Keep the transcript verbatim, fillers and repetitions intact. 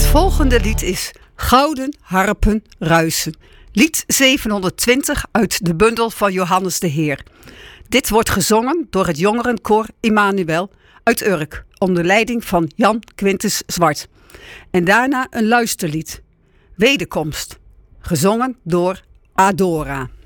volgende lied is Gouden Harpen Ruisen. Lied zevenhonderdtwintig uit de bundel van Johannes de Heer. Dit wordt gezongen door het jongerenkoor Immanuel uit Urk, onder leiding van Jan Quintus Zwart. En daarna een luisterlied, Wederkomst, gezongen door Adora.